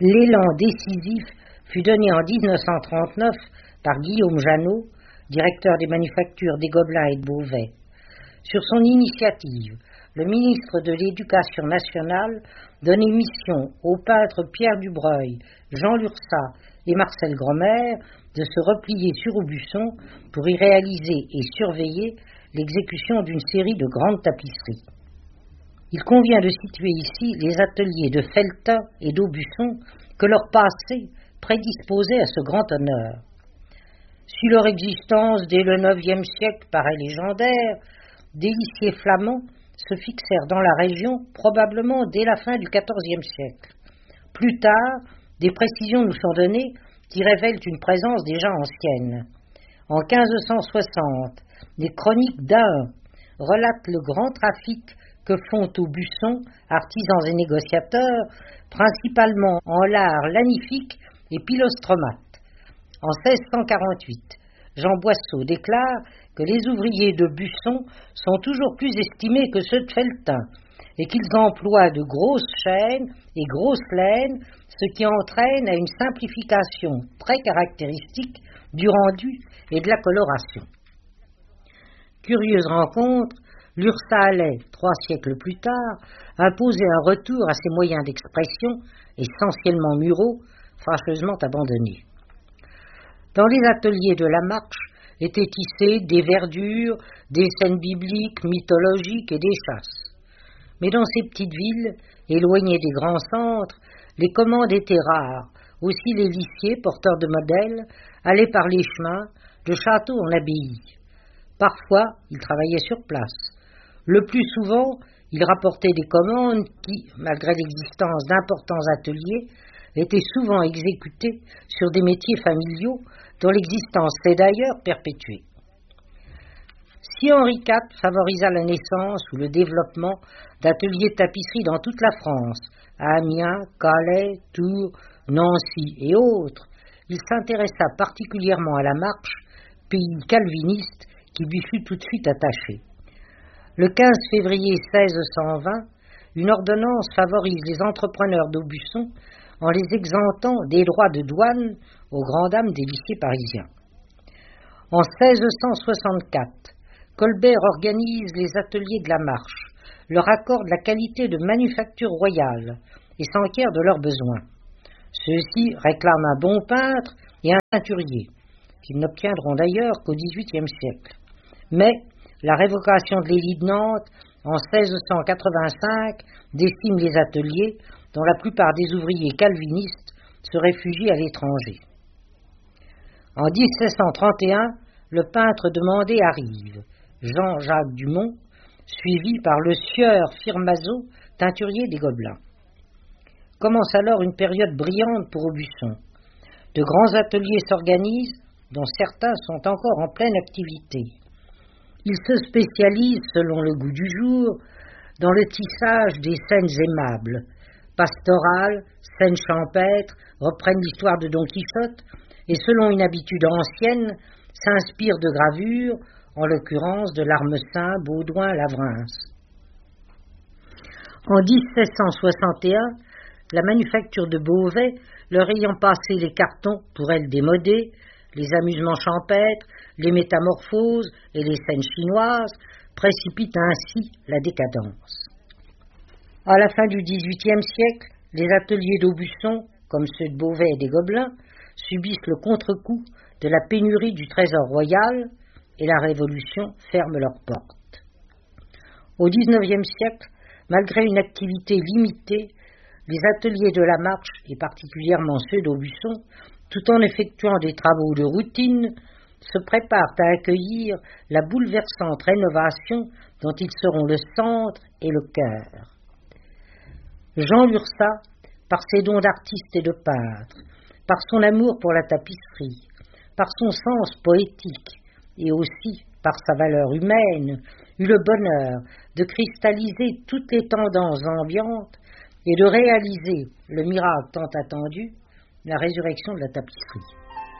L'élan décisif fut donné en 1939 par Guillaume Janot, directeur des manufactures des Gobelins et de Beauvais. Sur son initiative, le ministre de l'Éducation nationale donnait mission aux peintres Pierre Dubreuil, Jean Lurçat et Marcel Gromer de se replier sur Aubusson pour y réaliser et surveiller l'exécution d'une série de grandes tapisseries. Il convient de situer ici les ateliers de Felletin et d'Aubusson que leur passé prédisposait à ce grand honneur. Si leur existence dès le IXe siècle paraît légendaire, des lycées flamands se fixèrent dans la région probablement dès la fin du XIVe siècle. Plus tard, des précisions nous sont données qui révèlent une présence déjà ancienne. En 1560, les chroniques d'Ahun relatent le grand trafic que font Aubusson artisans et négociateurs, principalement en l'art lanifique et pilostromate. En 1648, Jean Boisseau déclare que les ouvriers de Busson sont toujours plus estimés que ceux de Felletin et qu'ils emploient de grosses chaînes et grosses laines, ce qui entraîne à une simplification très caractéristique du rendu et de la coloration. Curieuse rencontre, Lurçat allait, 3 siècles plus tard, imposer un retour à ses moyens d'expression, essentiellement muraux, fâcheusement abandonnés. Dans les ateliers de la Marche étaient tissées des verdures, des scènes bibliques, mythologiques et des chasses. Mais dans ces petites villes, éloignées des grands centres, les commandes étaient rares. Aussi les lissiers, porteurs de modèles, allaient par les chemins, de château en abbaye. Parfois, ils travaillaient sur place. Le plus souvent, ils rapportaient des commandes qui, malgré l'existence d'importants ateliers, étaient souvent exécutées sur des métiers familiaux dont l'existence s'est d'ailleurs perpétuée. Si Henri IV favorisa la naissance ou le développement d'ateliers de tapisserie dans toute la France, à Amiens, Calais, Tours, Nancy et autres, il s'intéressa particulièrement à la Marche, pays calviniste qui lui fut tout de suite attaché. Le 15 février 1620, une ordonnance favorise les entrepreneurs d'Aubusson en les exemptant des droits de douane aux grandes dames des lycées parisiens. En 1664, Colbert organise les ateliers de la Marche, leur accorde la qualité de manufacture royale et s'enquiert de leurs besoins. Ceux-ci réclament un bon peintre et un teinturier, qu'ils n'obtiendront d'ailleurs qu'au XVIIIe siècle. Mais la révocation de l'édit de Nantes en 1685 décime les ateliers dont la plupart des ouvriers calvinistes se réfugient à l'étranger. En 1731, le peintre demandé arrive, Jean-Jacques Dumont, suivi par le sieur Firmazo, teinturier des Gobelins. Commence alors une période brillante pour Aubusson. De grands ateliers s'organisent, dont certains sont encore en pleine activité. Ils se spécialisent, selon le goût du jour, dans le tissage des scènes aimables. Pastorales, scènes champêtres reprennent l'histoire de Don Quichotte et, selon une habitude ancienne, s'inspirent de gravures, en l'occurrence de l'Armesin, Baudouin, Lavrens. En 1761, la manufacture de Beauvais, leur ayant passé les cartons pour elle démodés, les amusements champêtres, les métamorphoses et les scènes chinoises, précipite ainsi la décadence. À la fin du XVIIIe siècle, les ateliers d'Aubusson, comme ceux de Beauvais et des Gobelins, subissent le contre-coup de la pénurie du trésor royal et la Révolution ferme leurs portes. Au XIXe siècle, malgré une activité limitée, les ateliers de la Marche, et particulièrement ceux d'Aubusson, tout en effectuant des travaux de routine, se préparent à accueillir la bouleversante rénovation dont ils seront le centre et le cœur. Jean Lurçat, par ses dons d'artiste et de peintre, par son amour pour la tapisserie, par son sens poétique et aussi par sa valeur humaine, eut le bonheur de cristalliser toutes les tendances ambiantes et de réaliser le miracle tant attendu, la résurrection de la tapisserie.